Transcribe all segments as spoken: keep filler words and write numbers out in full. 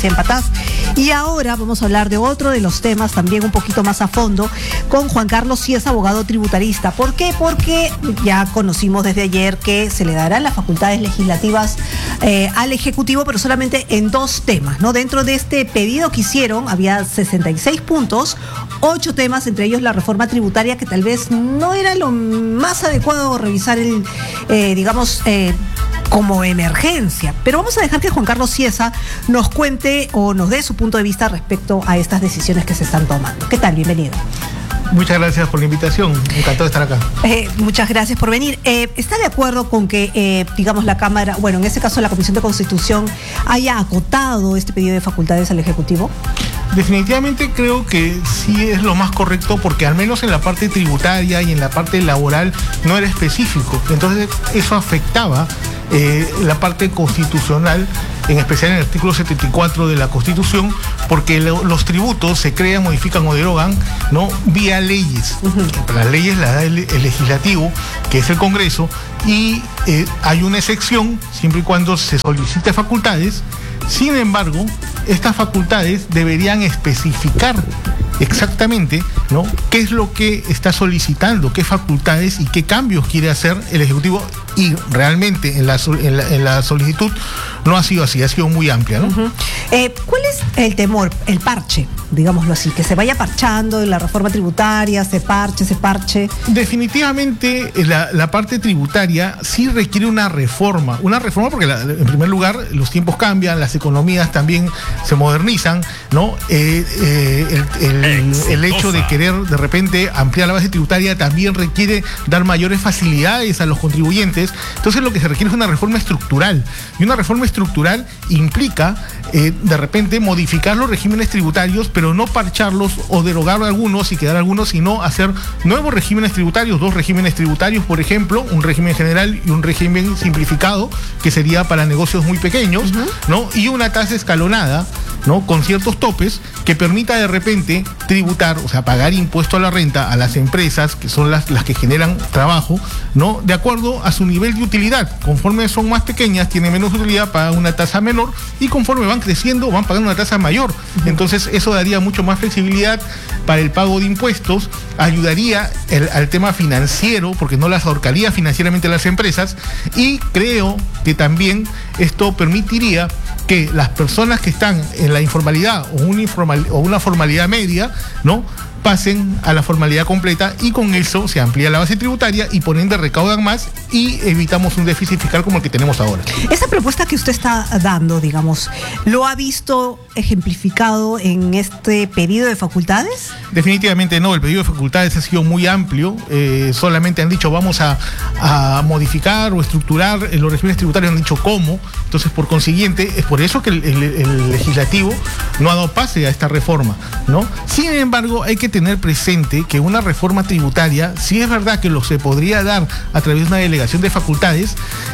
provincia de Patás. Y ahora vamos a hablar de otro de los temas también un poquito más a fondo con Juan Carlos Cieza, abogado tributarista. ¿Por qué? Porque ya conocimos desde ayer que se le darán las facultades legislativas eh, al Ejecutivo, pero solamente en dos temas, ¿no? Dentro de este pedido que hicieron había sesenta y seis puntos, ocho temas, entre ellos la reforma tributaria, que tal vez no era lo más adecuado revisar el, eh, digamos, eh, como emergencia. Pero vamos a dejar que Juan Carlos Cieza nos cuente o nos dé su punto de vista respecto a estas decisiones que se están tomando. ¿Qué tal? Bienvenido. Muchas gracias por la invitación, encantado de estar acá. Eh, muchas gracias por venir. Eh, ¿Está de acuerdo con que, eh, digamos, la Cámara, bueno, en este caso la Comisión de Constitución, haya acotado este pedido de facultades al Ejecutivo? Definitivamente creo que sí es lo más correcto, porque al menos en la parte tributaria y en la parte laboral no era específico. Entonces eso afectaba eh, la parte constitucional, en especial en el artículo setenta y cuatro de la Constitución, porque lo, los tributos se crean, modifican o derogan, ¿no?, vía leyes. Uh-huh. Las leyes las da el, el legislativo, que es el Congreso, y eh, hay una excepción siempre y cuando se solicite facultades. Sin embargo, estas facultades deberían especificar exactamente, ¿no?, qué es lo que está solicitando, qué facultades y qué cambios quiere hacer el Ejecutivo, y realmente en la, en la, en la solicitud no ha sido así, ha sido muy amplia, ¿no? Uh-huh. eh, ¿Cuál es el temor, el parche, digámoslo así, que se vaya parchando en la reforma tributaria, se parche, se parche? Definitivamente la, la parte tributaria sí requiere una reforma, una reforma porque la, en primer lugar los tiempos cambian, las economías también se modernizan, ¿no? Eh, eh, el, el, el hecho de querer de repente ampliar la base tributaria también requiere dar mayores facilidades a los contribuyentes. Entonces lo que se requiere es una reforma estructural, y una reforma estructural implica eh, de repente modificar los regímenes tributarios, pero no parcharlos o derogar algunos y quedar algunos, sino hacer nuevos regímenes tributarios, dos regímenes tributarios, por ejemplo, un régimen general y un régimen simplificado, que sería para negocios muy pequeños, uh-huh, ¿no? Y una tasa escalonada, ¿no?, con ciertos topes que permita de repente tributar, o sea, pagar impuesto a la renta a las empresas, que son las, las que generan trabajo, ¿no?, de acuerdo a su nivel de utilidad. Conforme son más pequeñas, tienen menos utilidad, pagan una tasa menor, y conforme van creciendo, van pagando una tasa mayor. Uh-huh. Entonces, eso daría mucho más flexibilidad para el pago de impuestos, ayudaría el, al tema financiero, porque no las ahorcaría financieramente a las empresas, y creo que también esto permitiría que las personas que están en la informalidad o una, informal, o una formalidad media, ¿no?, pasen a la formalidad completa, y con eso se amplía la base tributaria y por ende recaudan más y evitamos un déficit fiscal como el que tenemos ahora. Esa propuesta que usted está dando, digamos, ¿lo ha visto ejemplificado en este pedido de facultades? Definitivamente no, el pedido de facultades ha sido muy amplio, eh, solamente han dicho vamos a, a modificar o estructurar los regímenes tributarios, han dicho cómo. Entonces, por consiguiente, es por eso que el, el, el legislativo no ha dado pase a esta reforma, ¿no? Sin embargo, hay que tener presente que una reforma tributaria, sí es verdad que lo se podría dar a través de una delegación de facultades,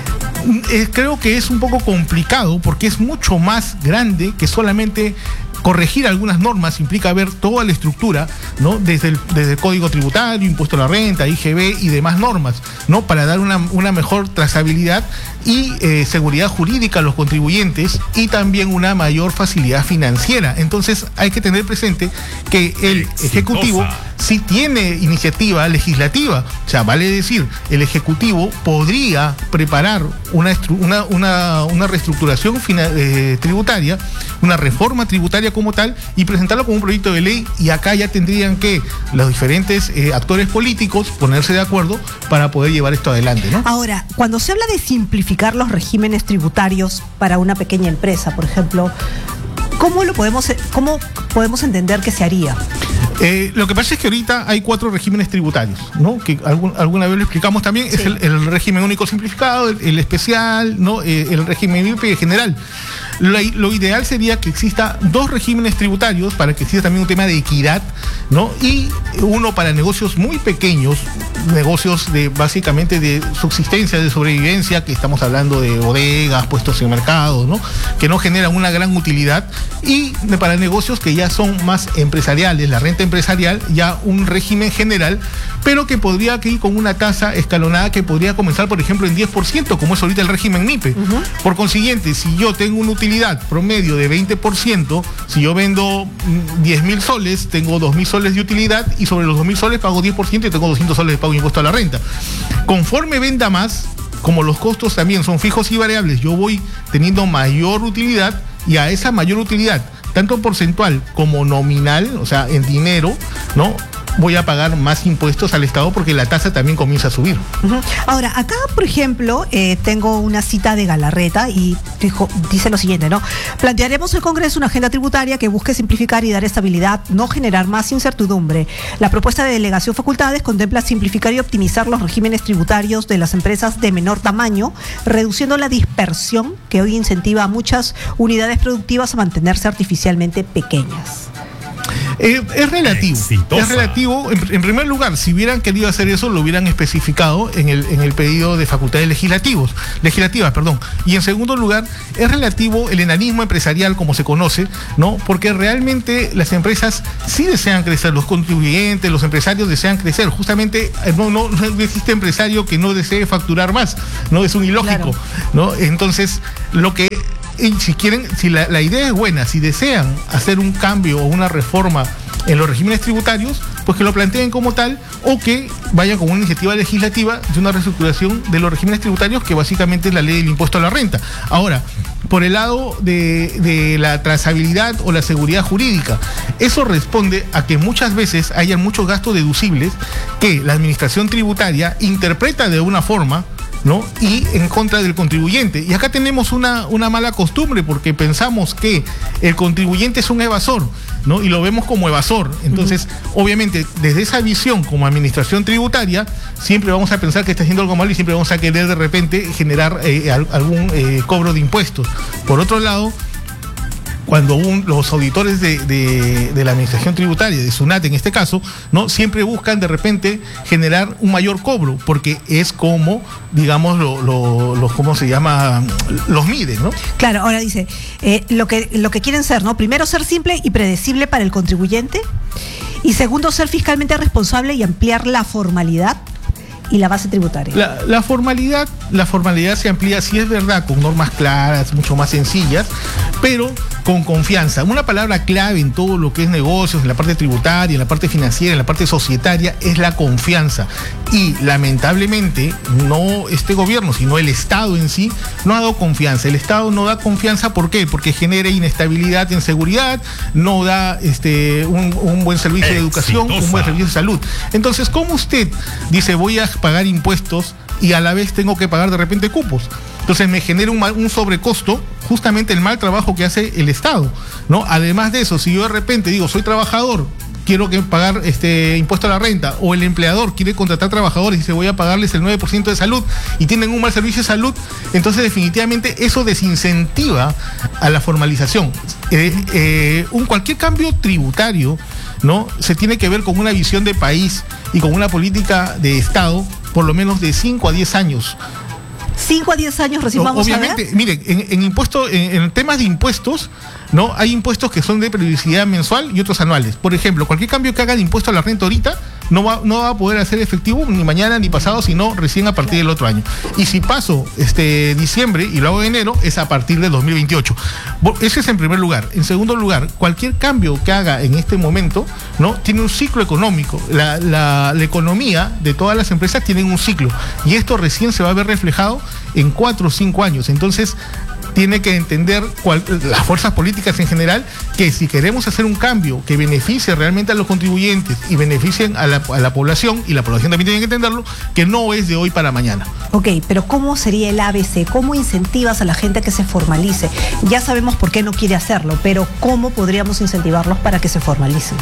eh, creo que es un poco complicado porque es mucho más grande que solamente corregir algunas normas. Implica ver toda la estructura, ¿no?, desde el, desde el Código Tributario, Impuesto a la Renta, I G B y demás normas, ¿no?, para dar una, una mejor trazabilidad y eh, seguridad jurídica a los contribuyentes, y también una mayor facilidad financiera. Entonces hay que tener presente que el Ejecutivo sí tiene iniciativa legislativa, o sea, vale decir, el Ejecutivo podría preparar una, una, una, una reestructuración fina, eh, tributaria, una reforma tributaria como tal, y presentarlo como un proyecto de ley, y acá ya tendrían que los diferentes eh, actores políticos ponerse de acuerdo para poder llevar esto adelante, ¿no? Ahora, cuando se habla de simplificar los regímenes tributarios para una pequeña empresa, por ejemplo, ¿cómo lo podemos, cómo podemos entender que se haría? Eh, lo que pasa es que ahorita hay cuatro regímenes tributarios, ¿no?, que algún, alguna vez lo explicamos también. Sí. Es el, el régimen único simplificado, el, el especial, ¿no?, eh, el régimen I V P general. Lo, lo ideal sería que exista dos regímenes tributarios para que exista también un tema de equidad, ¿no?, y uno para negocios muy pequeños, negocios de básicamente de subsistencia, de sobrevivencia, que estamos hablando de bodegas, puestos en mercado, ¿no?, que no generan una gran utilidad, y para negocios que ya son más empresariales, la renta parte empresarial ya un régimen general, pero que podría ir con una tasa escalonada que podría comenzar, por ejemplo, en diez por ciento, como es ahorita el régimen M I P E. Uh-huh. Por consiguiente, si yo tengo una utilidad promedio de veinte por ciento, si yo vendo diez mil soles, tengo dos mil soles de utilidad y sobre los dos mil soles pago diez por ciento y tengo doscientos soles de pago de impuesto a la renta. Conforme venda más, como los costos también son fijos y variables, yo voy teniendo mayor utilidad y a esa mayor utilidad, tanto porcentual como nominal, o sea, en dinero, ¿no?, voy a pagar más impuestos al Estado porque la tasa también comienza a subir. Uh-huh. Ahora, acá, por ejemplo, eh, tengo una cita de Galarreta y dijo, dice lo siguiente, ¿no? Plantearemos al Congreso una agenda tributaria que busque simplificar y dar estabilidad, no generar más incertidumbre. La propuesta de delegación facultades contempla simplificar y optimizar los regímenes tributarios de las empresas de menor tamaño, reduciendo la dispersión que hoy incentiva a muchas unidades productivas a mantenerse artificialmente pequeñas. Eh, es relativo, Exitosa. es relativo. En, en primer lugar, si hubieran querido hacer eso, lo hubieran especificado en el, en el pedido de facultades legislativos, legislativas, perdón. Y en segundo lugar, es relativo el enanismo empresarial, como se conoce, ¿no? Porque realmente las empresas sí desean crecer, los contribuyentes, los empresarios desean crecer. Justamente no, no, no existe empresario que no desee facturar más, ¿no? Es un ilógico, claro. ¿no? Entonces, lo que Y si quieren, si la, la idea es buena, si desean hacer un cambio o una reforma en los regímenes tributarios, pues que lo planteen como tal o que vayan con una iniciativa legislativa de una reestructuración de los regímenes tributarios, que básicamente es la ley del impuesto a la renta. Ahora, por el lado de, de la trazabilidad o la seguridad jurídica, eso responde a que muchas veces hayan muchos gastos deducibles que la administración tributaria interpreta de una forma, ¿no?, y en contra del contribuyente. Y acá tenemos una, una mala costumbre porque pensamos que el contribuyente es un evasor, ¿no?, y lo vemos como evasor. Entonces, uh-huh. obviamente, desde esa visión como administración tributaria, siempre vamos a pensar que está haciendo algo malo y siempre vamos a querer de repente generar eh, algún eh, cobro de impuestos. Por otro lado, cuando un, los auditores de, de, de la administración tributaria, de SUNAT en este caso, ¿no?, siempre buscan de repente generar un mayor cobro, porque es como, digamos, lo, lo, lo, ¿cómo se llama? Los miden, ¿no? Claro, ahora dice, eh, lo que, lo que quieren ser, ¿no? Primero, ser simple y predecible para el contribuyente, y segundo, ser fiscalmente responsable y ampliar la formalidad y la base tributaria. La, la formalidad, la formalidad se amplía, sí es verdad, con normas claras, mucho más sencillas, pero con confianza. Una palabra clave en todo lo que es negocios, en la parte tributaria, en la parte financiera, en la parte societaria, es la confianza. Y lamentablemente, no este gobierno, sino el Estado en sí, no ha dado confianza. El Estado no da confianza, ¿por qué? Porque genera inestabilidad en seguridad, no da este un, un buen servicio de educación, un buen servicio de salud. Entonces, ¿cómo usted dice voy a pagar impuestos y a la vez tengo que pagar de repente cupos? Entonces me genera un, un sobrecosto, justamente el mal trabajo que hace el Estado, ¿no? Además de eso, si yo de repente digo, soy trabajador, quiero que pagar este impuesto a la renta, o el empleador quiere contratar trabajadores y dice voy a pagarles el nueve por ciento de salud y tienen un mal servicio de salud, entonces definitivamente eso desincentiva a la formalización. Eh, eh, un, cualquier cambio tributario, ¿no?, se tiene que ver con una visión de país y con una política de Estado, por lo menos de cinco a diez años. cinco a diez años recién vamos Obviamente, a ver. Miren, en, en impuesto, en, en temas de impuestos, ¿no?, hay impuestos que son de periodicidad mensual y otros anuales. Por ejemplo, cualquier cambio que haga de impuesto a la renta ahorita no va, no va a poder hacer efectivo ni mañana ni pasado, sino recién a partir del otro año. Y si paso este diciembre y lo hago en enero, es a partir del dos mil veintiocho. Ese es en primer lugar. En segundo lugar, cualquier cambio que haga en este momento, ¿no?, tiene un ciclo económico. La, la, la economía de todas las empresas tienen un ciclo. Y esto recién se va a ver reflejado en cuatro o cinco años. Entonces, tiene que entender cual, las fuerzas políticas en general, que si queremos hacer un cambio que beneficie realmente a los contribuyentes y beneficien a la, a la población, y la población también tiene que entenderlo, que no es de hoy para mañana. Ok, pero ¿cómo sería el A B C? ¿Cómo incentivas a la gente que se formalice? Ya sabemos por qué no quiere hacerlo, pero ¿cómo podríamos incentivarlos para que se formalicen?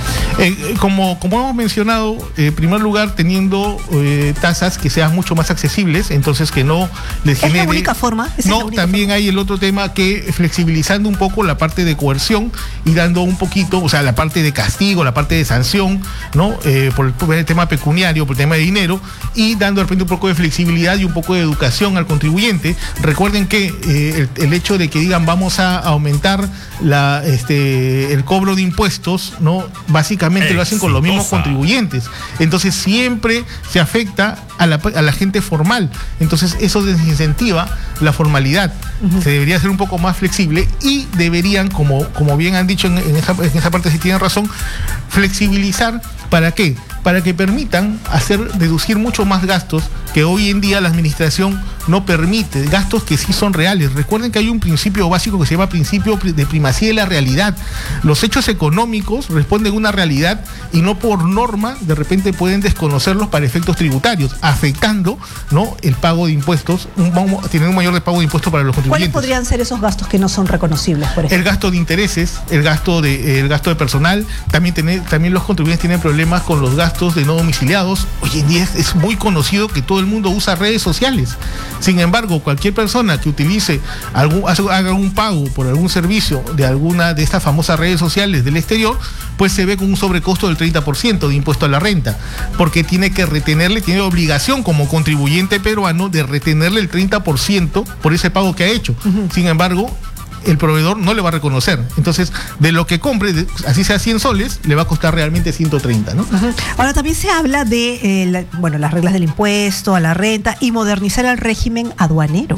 Eh, como, como hemos mencionado, eh, en primer lugar, teniendo eh, tasas que sean mucho más accesibles, entonces que no les genere... ¿Es la única forma? ¿Es no, la única también forma? Hay el otro tema que flexibilizando un poco la parte de coerción y dando un poquito, o sea, la parte de castigo, la parte de sanción, ¿no? Eh, por, el, por el tema pecuniario, por el tema de dinero, y dando de repente un poco de flexibilidad y un poco de educación al contribuyente. Recuerden que eh, el, el hecho de que digan vamos a aumentar la, este, el cobro de impuestos, ¿no?, básicamente básicamente Exitosa. Lo hacen con los mismos contribuyentes. Entonces siempre se afecta a la, a la gente formal. Entonces eso desincentiva la formalidad. Uh-huh. Se debería ser un poco más flexible y deberían, como, como bien han dicho en, en, esa, en esa parte, si tienen razón, flexibilizar. ¿Para qué? Para que permitan hacer deducir mucho más gastos que hoy en día la administración no permite, gastos que sí son reales. Recuerden que hay un principio básico que se llama principio de primacía de la realidad. Los hechos económicos responden a una realidad y no por norma de repente pueden desconocerlos para efectos tributarios, afectando, ¿no?, el pago de impuestos, un, tienen un mayor pago de impuestos para los contribuyentes. ¿Cuáles podrían ser esos gastos que no son reconocibles, por ejemplo? El gasto de intereses, el gasto de, el gasto de personal, también, tener, también los contribuyentes tienen problemas con los gastos de no domiciliados. Hoy en día es, es muy conocido que todo el mundo usa redes sociales. Sin embargo, cualquier persona que utilice, algún, haga un pago por algún servicio de alguna de estas famosas redes sociales del exterior, pues se ve con un sobrecosto del treinta por ciento de impuesto a la renta, porque tiene que retenerle, tiene obligación como contribuyente peruano de retenerle el treinta por ciento por ese pago que ha hecho. Uh-huh. Sin embargo, el proveedor no le va a reconocer. Entonces, de lo que compre, de, así sea cien soles, le va a costar realmente ciento treinta, ¿no? Uh-huh. Ahora también se habla de eh, la, bueno, las reglas del impuesto a la renta y modernizar el régimen aduanero.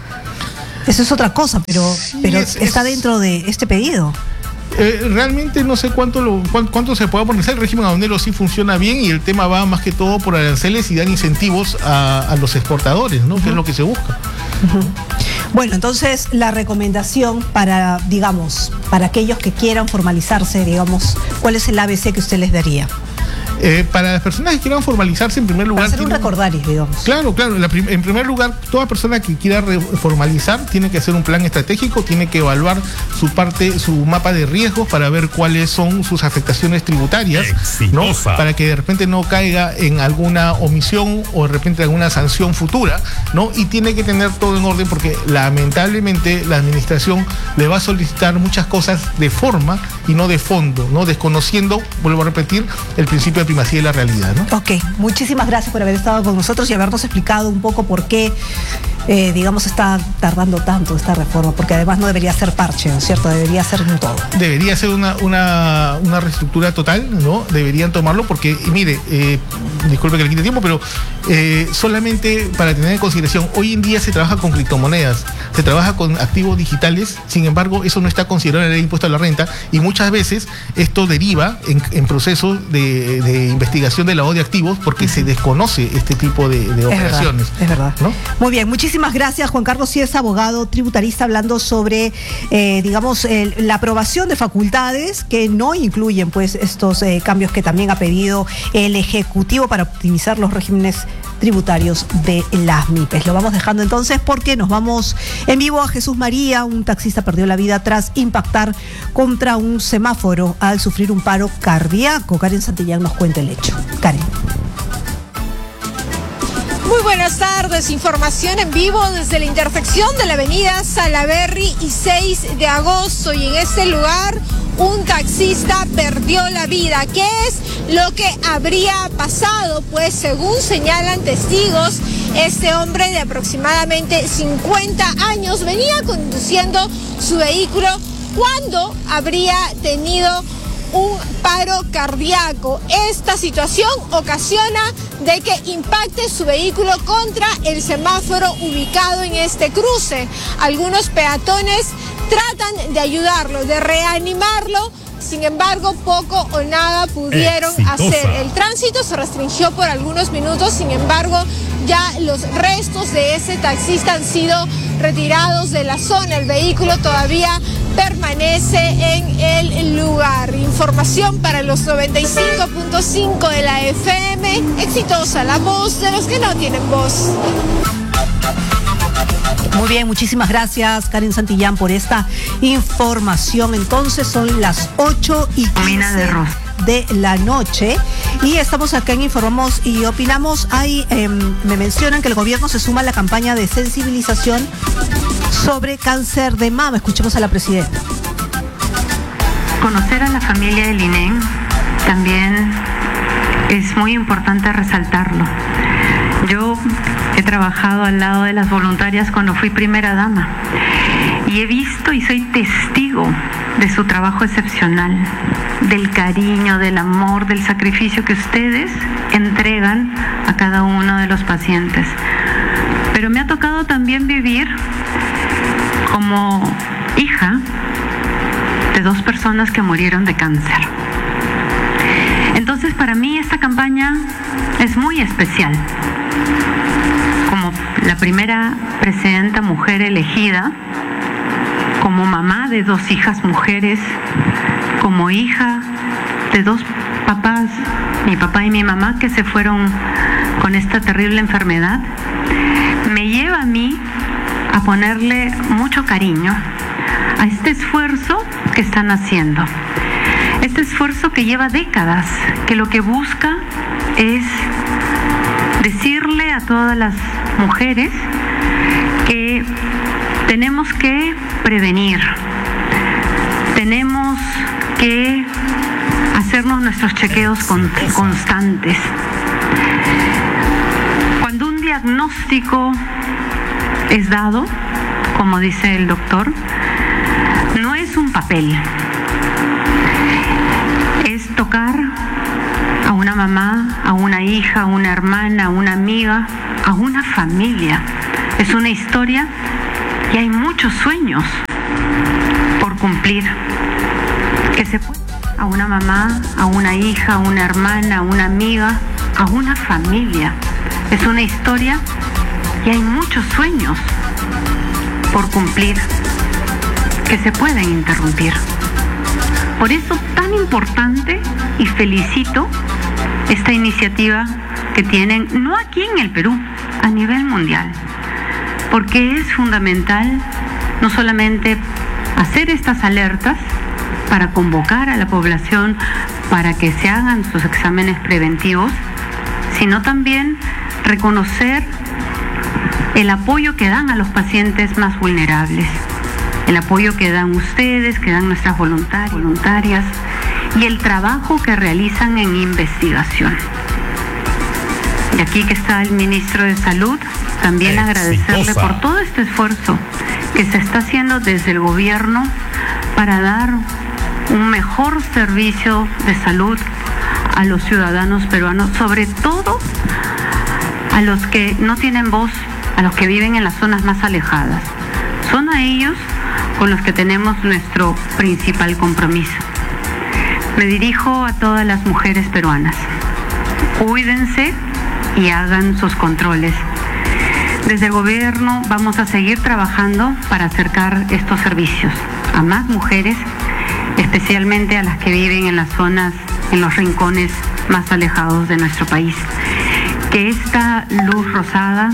Eso es otra cosa, pero, sí, pero es, está es... dentro de este pedido. Eh, realmente no sé cuánto, lo, cuánto, cuánto se puede modernizar. El régimen aduanero sí funciona bien y el tema va más que todo por aranceles y dan incentivos a, a los exportadores, ¿no? Uh-huh. Que es lo que se busca. Uh-huh. Bueno, entonces la recomendación para, digamos, para aquellos que quieran formalizarse, digamos, ¿cuál es el A B C que usted les daría? Eh, para las personas que quieran formalizarse, en primer lugar... Para hacer un recordaris, digamos. Claro, claro. La prim en primer lugar, toda persona que quiera formalizar tiene que hacer un plan estratégico, tiene que evaluar su parte, su mapa de riesgos para ver cuáles son sus afectaciones tributarias, ¿no? Para que de repente no caiga en alguna omisión o de repente alguna sanción futura, ¿no? Y tiene que tener todo en orden porque lamentablemente la administración le va a solicitar muchas cosas de forma y no de fondo, ¿no? Desconociendo, vuelvo a repetir, el principio de primacía de la realidad, ¿no? Ok, muchísimas gracias por haber estado con nosotros y habernos explicado un poco por qué, eh, digamos, está tardando tanto esta reforma, porque además no debería ser parche, ¿no es cierto? Debería ser un todo. Debería ser una, una, una reestructura total, ¿no? Deberían tomarlo porque, mire, eh, disculpe que le quite tiempo, pero eh, solamente para tener en consideración, hoy en día se trabaja con criptomonedas, se trabaja con activos digitales, sin embargo, eso no está considerado en el impuesto a la renta y muchas veces esto deriva en, en procesos de, de investigación de lavado de activos porque uh-huh. se desconoce este tipo de, de operaciones. Es verdad, es verdad. ¿No? Muy bien, muchísimas gracias, Juan Carlos Cieza, abogado tributarista, hablando sobre, eh, digamos, el, la aprobación de facultades que no incluyen, pues, estos eh, cambios que también ha pedido el Ejecutivo para optimizar los regímenes tributarios de las M I P E S. Lo vamos dejando entonces porque nos vamos en vivo a Jesús María. Un taxista perdió la vida tras impactar contra un semáforo al sufrir un paro cardíaco. Karen Santillán nos cuenta el hecho. Karen. Muy buenas tardes, información en vivo desde la intersección de la avenida Salaberry y seis de agosto, y en este lugar un taxista perdió la vida. ¿Qué es lo que habría pasado? Pues según señalan testigos, este hombre de aproximadamente cincuenta años venía conduciendo su vehículo cuando habría tenido un paro cardíaco. Esta situación ocasiona de que impacte su vehículo contra el semáforo ubicado en este cruce. Algunos peatones tratan de ayudarlo, de reanimarlo, sin embargo, poco o nada pudieron Exitosa. hacer. El tránsito se restringió por algunos minutos, sin embargo, ya los restos de ese taxista han sido retirados de la zona. El vehículo todavía permanece en el lugar. Información para los noventa y cinco punto cinco de la F M. Exitosa, la voz de los que no tienen voz. Muy bien, muchísimas gracias, Karen Santillán, por esta información. Entonces son las ocho y quince de la noche y estamos acá en Informamos y Opinamos. Ahí eh, me mencionan que el gobierno se suma a la campaña de sensibilización sobre cáncer de mama. Escuchemos a la presidenta. Conocer a la familia del I N E M también es muy importante resaltarlo. Yo he trabajado al lado de las voluntarias cuando fui primera dama y he visto y soy testigo de su trabajo excepcional, del cariño, del amor, del sacrificio que ustedes entregan a cada uno de los pacientes. Pero me ha tocado también vivir como hija de dos personas que murieron de cáncer. Entonces, para mí esta campaña es muy especial. Como la primera presidenta mujer elegida, como mamá de dos hijas mujeres, como hija de dos papás, mi papá y mi mamá, que se fueron con esta terrible enfermedad, me lleva a mí a ponerle mucho cariño a este esfuerzo que están haciendo. Este esfuerzo que lleva décadas, que lo que busca es decirle a todas las mujeres que tenemos que prevenir, tenemos que hacernos nuestros chequeos con, constantes. Cuando un diagnóstico es dado, como dice el doctor, no es un papel, es tocar a una mamá, a una hija, a una hermana, a una amiga, a una familia. Es una historia y hay muchos sueños por cumplir. Que se puede a una mamá, a una hija, a una hermana, a una amiga, a una familia. Es una historia y hay muchos sueños por cumplir que se pueden interrumpir. Por eso tan importante, y felicito esta iniciativa que tienen, no aquí en el Perú, a nivel mundial, porque es fundamental no solamente hacer estas alertas para convocar a la población para que se hagan sus exámenes preventivos, sino también reconocer el apoyo que dan a los pacientes más vulnerables, el apoyo que dan ustedes, que dan nuestras voluntarias, voluntarias y el trabajo que realizan en investigación. Y aquí que está el ministro de Salud, también agradecerle por todo este esfuerzo que se está haciendo desde el gobierno para dar un mejor servicio de salud a los ciudadanos peruanos, sobre todo a los que no tienen voz, a los que viven en las zonas más alejadas. Son a ellos con los que tenemos nuestro principal compromiso. Me dirijo a todas las mujeres peruanas. Cuídense y hagan sus controles. Desde el gobierno vamos a seguir trabajando para acercar estos servicios a más mujeres, especialmente a las que viven en las zonas, en los rincones más alejados de nuestro país. Que esta luz rosada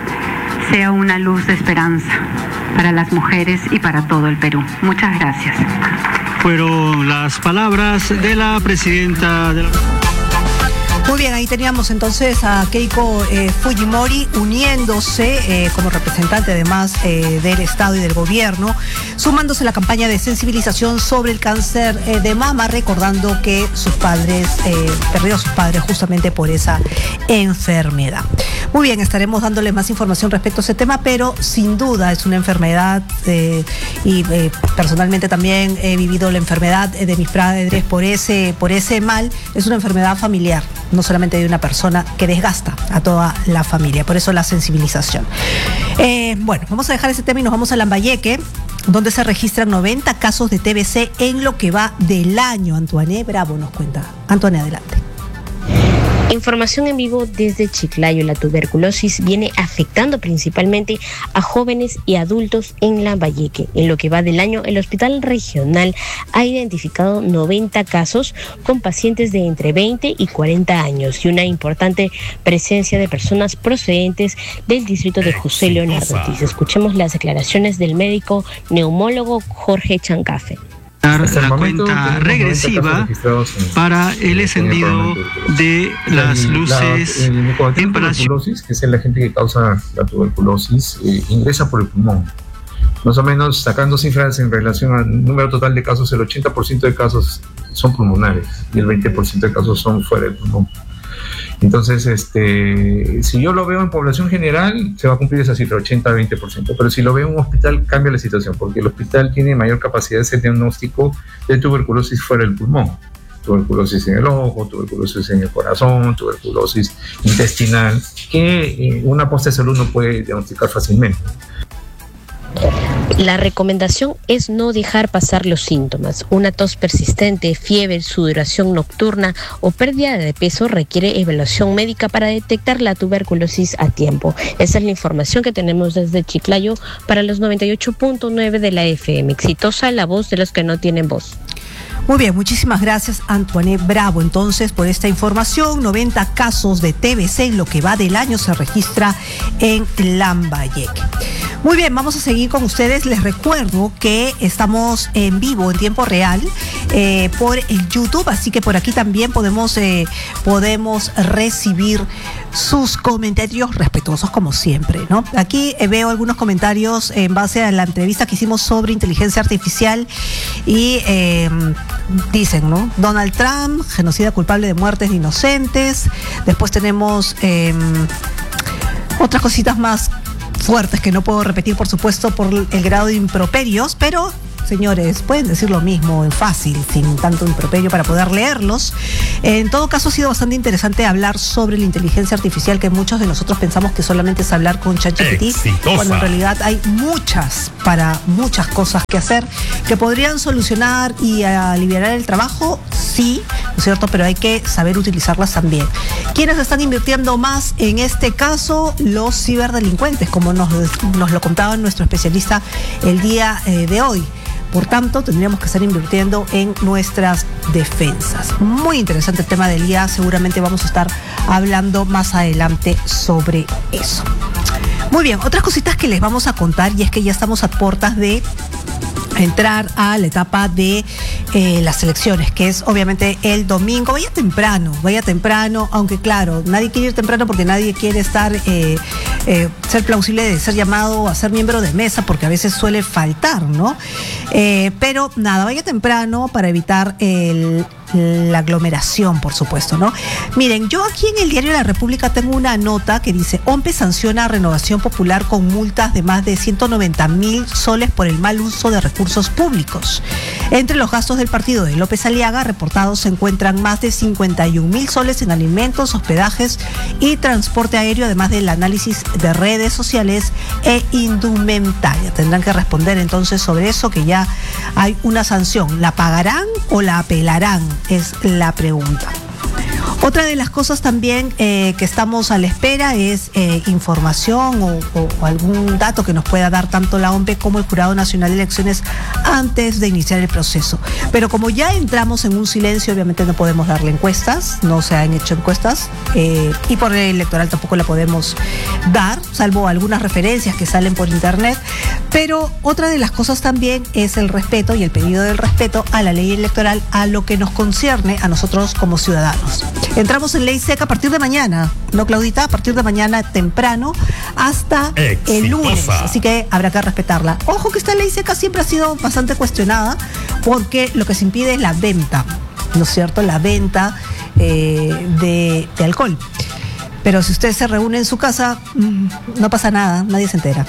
sea una luz de esperanza para las mujeres y para todo el Perú. Muchas gracias. Fueron las palabras de la presidenta de la... Muy bien, ahí teníamos entonces a Keiko eh, Fujimori uniéndose eh, como representante además eh, del Estado y del gobierno, sumándose a la campaña de sensibilización sobre el cáncer eh, de mama, recordando que sus padres, eh, perdió a sus padres justamente por esa enfermedad. Muy bien, estaremos dándole más información respecto a ese tema, pero sin duda es una enfermedad eh, y eh, personalmente también he vivido la enfermedad de mis padres por ese, por ese mal. Es una enfermedad familiar, no solamente de una persona, que desgasta a toda la familia. Por eso la sensibilización. Eh, bueno, vamos a dejar ese tema y nos vamos a Lambayeque, donde se registran noventa casos de T B C en lo que va del año. Antoine Bravo nos cuenta. Antoine, adelante. Información en vivo desde Chiclayo. La tuberculosis viene afectando principalmente a jóvenes y adultos en Lambayeque. En lo que va del año, el hospital regional ha identificado noventa casos con pacientes de entre veinte y cuarenta años y una importante presencia de personas procedentes del distrito de José Leonardo Ortiz. Escuchemos las declaraciones del médico neumólogo Jorge Chancafe. La cuenta regresiva para el encendido de las luces en Palacio. Que es el agente que causa la tuberculosis, eh, ingresa por el pulmón. Más o menos, sacando cifras en relación al número total de casos, el ochenta por ciento de casos son pulmonares y el veinte por ciento de casos son fuera del pulmón. Entonces, este, si yo lo veo en población general, se va a cumplir esa cifra, ochenta a veinte por ciento. Pero si lo veo en un hospital, cambia la situación, porque el hospital tiene mayor capacidad de hacer diagnóstico de tuberculosis fuera del pulmón. Tuberculosis en el ojo, tuberculosis en el corazón, tuberculosis intestinal, que eh, una posta de salud no puede diagnosticar fácilmente. La recomendación es no dejar pasar los síntomas. Una tos persistente, fiebre, sudoración nocturna o pérdida de peso requiere evaluación médica para detectar la tuberculosis a tiempo. Esa es la información que tenemos desde Chiclayo para los noventa y ocho punto nueve de la F M. Exitosa la voz de los que no tienen voz. Muy bien, muchísimas gracias, Antoinette Bravo, entonces, por esta información. noventa casos de T B C en lo que va del año se registra en Lambayeque. Muy bien, vamos a seguir con ustedes. Les recuerdo que estamos en vivo, en tiempo real, eh, por el YouTube, así que por aquí también podemos, eh, podemos recibir sus comentarios respetuosos como siempre, ¿no? Aquí eh, veo algunos comentarios en base a la entrevista que hicimos sobre inteligencia artificial y eh, dicen, ¿no? Donald Trump, genocida culpable de muertes de inocentes. Después tenemos eh, otras cositas más fuertes que no puedo repetir, por supuesto, por el grado de improperios, pero señores, pueden decir lo mismo en fácil, sin tanto improperio para poder leerlos. En todo caso, ha sido bastante interesante hablar sobre la inteligencia artificial, que muchos de nosotros pensamos que solamente es hablar con ChatGPT, cuando en realidad hay muchas, para muchas cosas que hacer, que podrían solucionar y aliviar el trabajo, sí, ¿no es cierto? Pero hay que saber utilizarlas también. ¿Quiénes están invirtiendo más en este caso? Los ciberdelincuentes, como nos, nos lo contaba nuestro especialista el día eh, de hoy. Por tanto, tendríamos que estar invirtiendo en nuestras defensas. Muy interesante el tema del día. Seguramente vamos a estar hablando más adelante sobre eso. Muy bien, otras cositas que les vamos a contar, y es que ya estamos a puertas de entrar a la etapa de eh, las elecciones, que es obviamente el domingo. Vaya temprano, vaya temprano, aunque claro, nadie quiere ir temprano porque nadie quiere estar, eh, eh, ser plausible de ser llamado a ser miembro de mesa, porque a veces suele faltar, ¿no? Eh, pero nada, vaya temprano para evitar el... la aglomeración, por supuesto, ¿no? Miren, yo aquí en el Diario de la República tengo una nota que dice: O M P E sanciona a Renovación Popular con multas de más de ciento noventa mil soles por el mal uso de recursos públicos. Entre los gastos del partido de López Aliaga reportados se encuentran más de cincuenta y un mil soles en alimentos, hospedajes y transporte aéreo, además del análisis de redes sociales e indumentaria. Tendrán que responder entonces sobre eso, que ya hay una sanción. ¿La pagarán o la apelarán? Es la pregunta. Otra de las cosas también eh, que estamos a la espera es eh, información o, o, o algún dato que nos pueda dar tanto la O M P E como el Jurado Nacional de Elecciones antes de iniciar el proceso. Pero como ya entramos en un silencio, obviamente no podemos darle encuestas, no se han hecho encuestas eh, y por ley electoral tampoco la podemos dar, salvo algunas referencias que salen por internet. Pero otra de las cosas también es el respeto y el pedido del respeto a la ley electoral, a lo que nos concierne a nosotros como ciudadanos. Entramos en ley seca a partir de mañana, ¿no, Claudita? A partir de mañana temprano hasta Exitosa. El lunes, así que habrá que respetarla. Ojo que esta ley seca siempre ha sido bastante cuestionada, porque lo que se impide es la venta, ¿no es cierto? La venta eh, de, de alcohol. Pero si usted se reúne en su casa, no pasa nada, nadie se entera.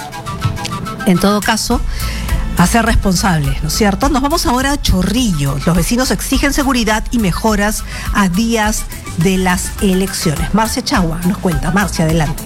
En todo caso, a ser responsables, ¿no es cierto? Nos vamos ahora a Chorrillo. Los vecinos exigen seguridad y mejoras a días de las elecciones. Marcia Chagua nos cuenta. Marcia, adelante.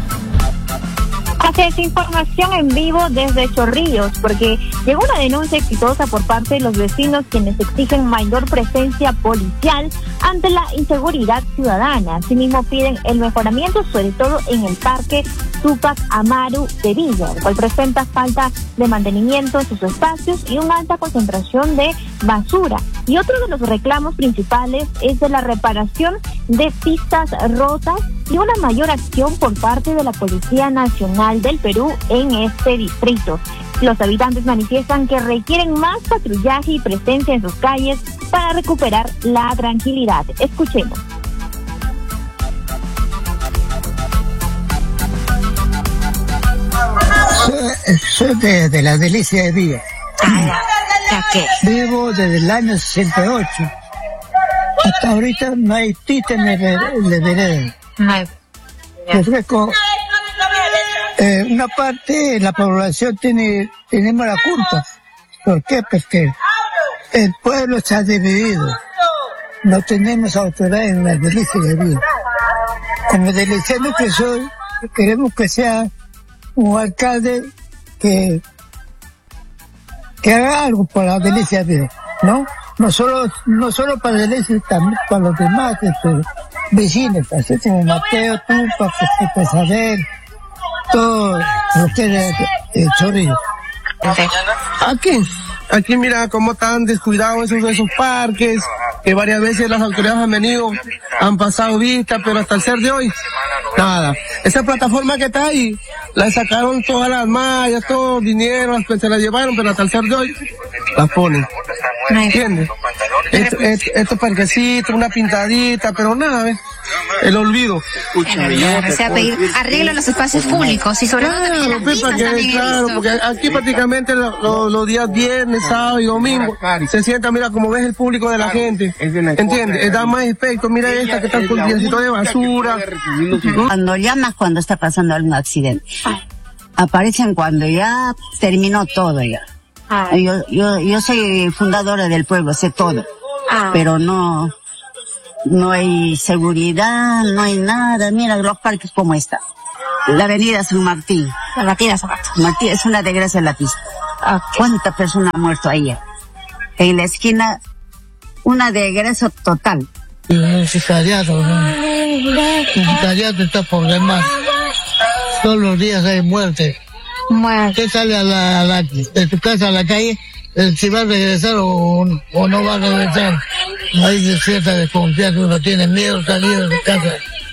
Hace esta información en vivo desde Chorrillos, porque llegó una denuncia exitosa por parte de los vecinos, quienes exigen mayor presencia policial ante la inseguridad ciudadana. Asimismo piden el mejoramiento, sobre todo en el parque Tupac Amaru de Villa, el cual presenta falta de mantenimiento en sus espacios y una alta concentración de basura. Y otro de los reclamos principales es de la reparación de pistas rotas y una mayor acción por parte de la Policía Nacional del Perú en este distrito. Los habitantes manifiestan que requieren más patrullaje y presencia en sus calles para recuperar la tranquilidad. Escuchemos. Soy, soy de, de la Delicia de Villa. ¿A qué? Vivo desde el año sesenta y ocho. hasta ahorita no hay títeres de, de vereda. No hay. Refresco, eh, una parte de la población tiene, tenemos la culpa. ¿Por qué? Porque el pueblo se ha dividido. No tenemos autoridad en la delicia de vida. Como deliciano que soy, queremos que sea un alcalde que, que haga algo por la delicia de vida, ¿no? No solo, no solo para delicia, también para los demás este, vecinos, así como Mateo, Tumpa, Pesadel, todo lo que es el Chorrillo. Aquí, aquí mira cómo están descuidados esos, esos parques, que varias veces las autoridades han venido, han pasado vista, pero hasta el ser de hoy, nada. Esa plataforma que está ahí, la sacaron todas las mallas, todos vinieron, se la llevaron, pero hasta el ser de hoy, las ponen. ¿Entiendes? Esto, esto, estos parquecitos, una pintadita, pero nada, ¿ves? El olvido. O sea, pedir arreglo en los espacios públicos y sobre todo también las pues, vistas que, también he claro, visto. porque aquí prácticamente los, los, los días viernes, sábado y domingo se sienta, mira, como ves el público de la gente, ¿entiendes? Da más efecto, mira esta que está con el diencito de basura. Cuando llamas cuando está pasando algún accidente, aparecen cuando ya terminó todo ya. Yo, yo, yo soy fundadora del pueblo, sé todo, pero no, no hay seguridad, no hay nada. Mira los parques como están. La avenida San Martín. La avenida San Martín es una desgracia en la pista. ¿Cuántas personas han muerto ahí? En la esquina, una desgracia total. El vicariato, ¿no? El vicariato está por demás. Todos los días hay muerte. Usted sale a la, a la, de tu casa a la calle, si va a regresar o, o no va a regresar. Hay cierta desconfianza, uno tiene miedo de salir de su casa.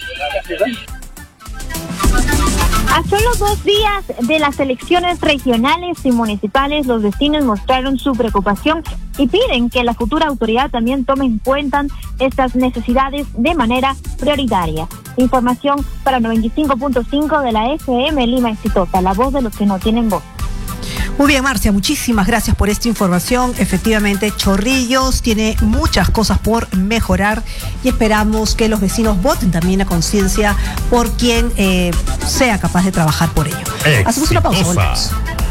A solo dos días de las elecciones regionales y municipales, los vecinos mostraron su preocupación y piden que la futura autoridad también tome en cuenta estas necesidades de manera prioritaria. Información para noventa y cinco punto cinco de la F M Lima Exitosa, la voz de los que no tienen voz. Muy bien, Marcia, muchísimas gracias por esta información. Efectivamente, Chorrillos tiene muchas cosas por mejorar y esperamos que los vecinos voten también a conciencia por quien eh, sea capaz de trabajar por ello. Exitosa. Hacemos una pausa, volvemos.